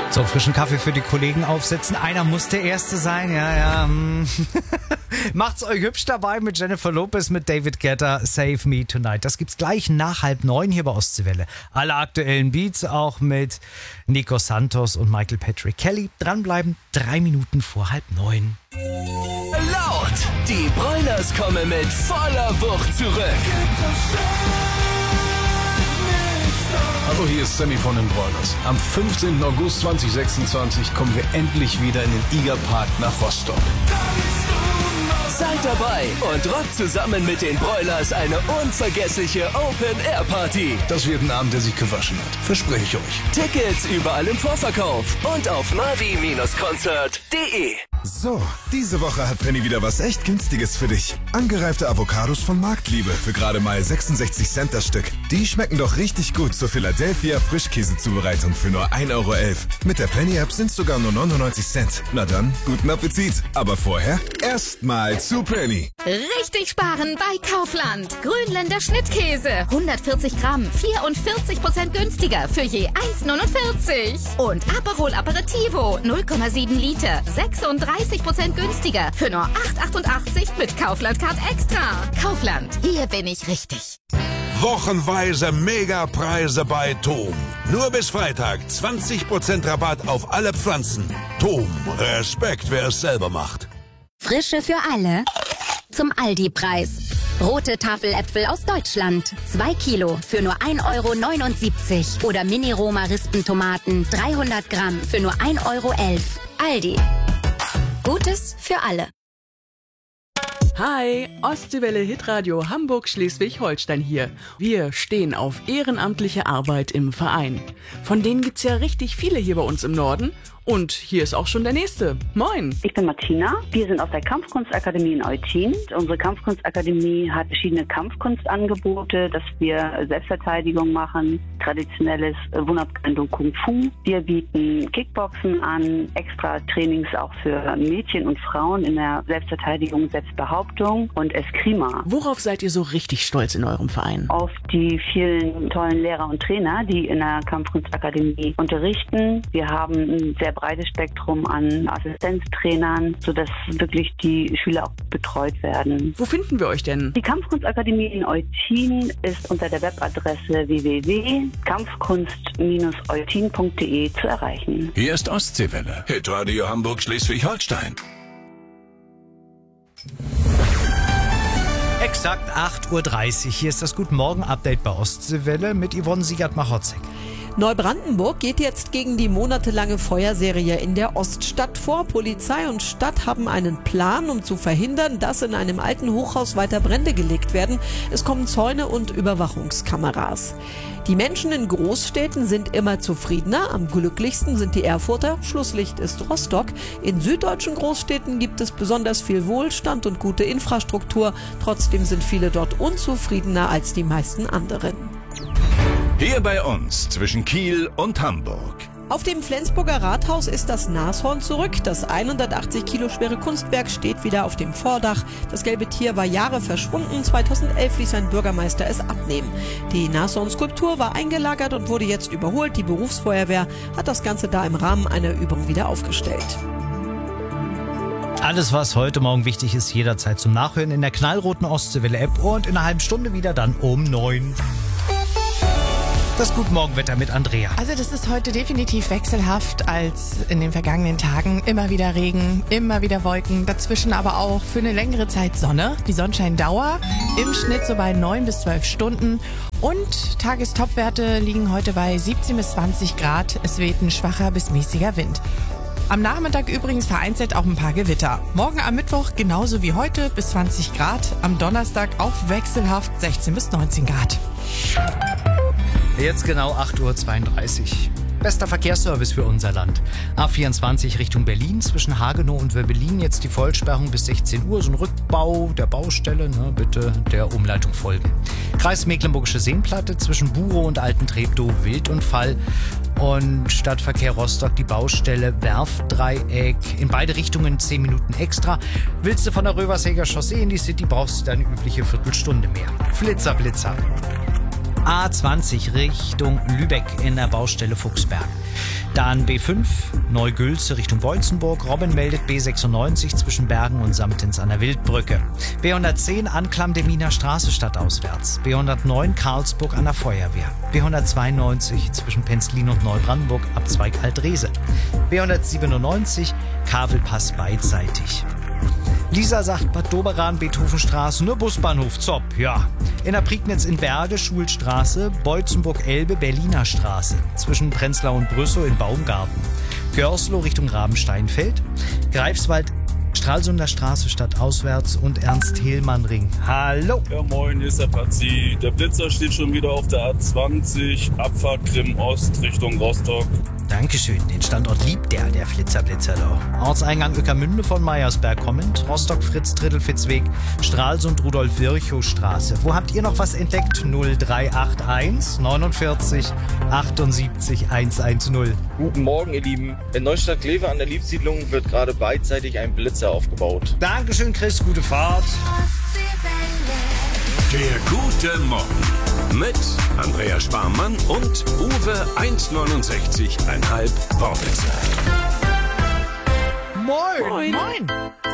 So, frischen Kaffee für die Kollegen aufsetzen. Einer muss der Erste sein, ja. Macht's euch hübsch dabei mit Jennifer Lopez, mit David Guetta, Save Me Tonight. Das gibt's gleich nach 8:30 hier bei Ostseewelle. Alle aktuellen Beats auch mit Nico Santos und Michael Patrick Kelly. Dranbleiben, 3 Minuten vor 8:30. Laut! Die Broilers kommen mit voller Wucht zurück. Hallo, hier ist Sammy von den Broilers. Am 15. August 2026 kommen wir endlich wieder in den Igerpark nach Rostock. Seid dabei und rockt zusammen mit den Broilers eine unvergessliche Open-Air-Party. Das wird ein Abend, der sich gewaschen hat. Verspreche ich euch. Tickets überall im Vorverkauf und auf navi-concert.de. So, diese Woche hat Penny wieder was echt Günstiges für dich. Angereifte Avocados von Marktliebe für gerade mal 66 Cent das Stück. Die schmecken doch richtig gut zur Philadelphia Frischkäsezubereitung für nur 1,11 Euro. Mit der Penny-App sind sogar nur 99 Cent. Na dann, guten Appetit. Aber vorher erstmal zu Penny. Richtig sparen bei Kaufland. Grünländer Schnittkäse. 140 Gramm, 44% günstiger für je 1,49. Und Aperol Aperitivo, 0,7 Liter, 36% günstiger für nur 8,88 mit Kaufland Card Extra. Kaufland, hier bin ich richtig. Wochenweise Megapreise bei Tom. Nur bis Freitag 20% Rabatt auf alle Pflanzen. Tom, Respekt, wer es selber macht. Frische für alle zum Aldi-Preis. Rote Tafeläpfel aus Deutschland. 2 Kilo für nur 1,79 Euro. Oder Mini-Roma-Rispentomaten 300 Gramm für nur 1,11 Euro. Aldi. Gutes für alle. Hi, Ostseewelle Hitradio Hamburg-Schleswig-Holstein hier. Wir stehen auf ehrenamtliche Arbeit im Verein. Von denen gibt's ja richtig viele hier bei uns im Norden. Und hier ist auch schon der Nächste. Moin. Ich bin Martina. Wir sind aus der Kampfkunstakademie in Eutin. Unsere Kampfkunstakademie hat verschiedene Kampfkunstangebote, dass wir Selbstverteidigung machen, traditionelles Wunderkendo Kung Fu. Wir bieten Kickboxen an, extra Trainings auch für Mädchen und Frauen in der Selbstverteidigung, Selbstbehauptung und Eskrima. Worauf seid ihr so richtig stolz in eurem Verein? Auf die vielen tollen Lehrer und Trainer, die in der Kampfkunstakademie unterrichten. Wir haben ein sehr breites Spektrum an Assistenztrainern, sodass wirklich die Schüler auch betreut werden. Wo finden wir euch denn? Die Kampfkunstakademie in Eutin ist unter der Webadresse www.kampfkunst-eutin.de zu erreichen. Hier ist Ostseewelle. Hitradio Hamburg-Schleswig-Holstein. Exakt 8:30 Uhr. Hier ist das Guten Morgen-Update bei Ostseewelle mit Yvonne Siegert-Machotzek. Neubrandenburg geht jetzt gegen die monatelange Feuerserie in der Oststadt vor. Polizei und Stadt haben einen Plan, um zu verhindern, dass in einem alten Hochhaus weiter Brände gelegt werden. Es kommen Zäune und Überwachungskameras. Die Menschen in Großstädten sind immer zufriedener. Am glücklichsten sind die Erfurter. Schlusslicht ist Rostock. In süddeutschen Großstädten gibt es besonders viel Wohlstand und gute Infrastruktur. Trotzdem sind viele dort unzufriedener als die meisten anderen. Hier bei uns zwischen Kiel und Hamburg. Auf dem Flensburger Rathaus ist das Nashorn zurück. Das 180 Kilo schwere Kunstwerk steht wieder auf dem Vordach. Das gelbe Tier war Jahre verschwunden. 2011 ließ sein Bürgermeister es abnehmen. Die Nashorn-Skulptur war eingelagert und wurde jetzt überholt. Die Berufsfeuerwehr hat das Ganze da im Rahmen einer Übung wieder aufgestellt. Alles, was heute Morgen wichtig ist, jederzeit zum Nachhören in der knallroten Ostseewelle-App und in einer halben Stunde wieder dann um 9. Das Guten Morgen-Wetter mit Andrea. Also das ist heute definitiv wechselhaft als in den vergangenen Tagen. Immer wieder Regen, immer wieder Wolken, dazwischen aber auch für eine längere Zeit Sonne. Die Sonnenscheindauer im Schnitt so bei 9 bis 12 Stunden. Und Tagestopwerte liegen heute bei 17 bis 20 Grad. Es weht ein schwacher bis mäßiger Wind. Am Nachmittag übrigens vereinzelt auch ein paar Gewitter. Morgen am Mittwoch genauso wie heute bis 20 Grad. Am Donnerstag auch wechselhaft 16 bis 19 Grad. Jetzt genau 8:32 Uhr. Bester Verkehrsservice für unser Land. A24 Richtung Berlin zwischen Hagenow und Wöbbelin. Jetzt die Vollsperrung bis 16 Uhr. So ein Rückbau der Baustelle. Bitte der Umleitung folgen. Kreis Mecklenburgische Seenplatte zwischen Burow und Alten-Treptow. Wildunfall. Und Stadtverkehr Rostock die Baustelle Werftdreieck. In beide Richtungen 10 Minuten extra. Willst du von der Röversäger Chaussee in die City, brauchst du deine übliche Viertelstunde mehr. Flitzer, Blitzer. A20 Richtung Lübeck in der Baustelle Fuchsberg. Dann B5, Neugülze Richtung Beutzenburg. Robin meldet B96 zwischen Bergen und Samtens an der Wildbrücke. B110 Anklam der Wiener Straße stadtauswärts. B109 Karlsburg an der Feuerwehr. B192 zwischen Penzlin und Neubrandenburg Abzweig Altrese. B197 Kavelpass beidseitig. Lisa sagt Bad Doberan, Beethovenstraße, nur Busbahnhof, Zopp, ja. In der Prignitz in Berge, Schulstraße, Beutzenburg-Elbe, Berliner Straße. Zwischen Prenzlau und Brüssow in Baumgarten. Görslow Richtung Rabensteinfeld. Greifswald, Stralsunder Straße stadtauswärts und Ernst-Hehlmann-Ring. Hallo. Ja, moin, hier ist der Pazi. Der Blitzer steht schon wieder auf der A20, Abfahrt Krim-Ost Richtung Rostock. Dankeschön, den Standort liebt der Flitzer da. Ortseingang Ueckermünde von Meyersberg kommend, Rostock Fritz Trittelfitzweg, Stralsund Rudolf-Virchow-Straße. Wo habt ihr noch was entdeckt? 0381 49 78 110. Guten Morgen, ihr Lieben. In Neustadt-Kleve an der Liebsiedlung wird gerade beidseitig ein Blitzer aufgebaut. Dankeschön, Chris, gute Fahrt. Der gute Morgen mit Andreas Sparmann und Uwe 1,69,5 Wortwitzer. Moin. Moin.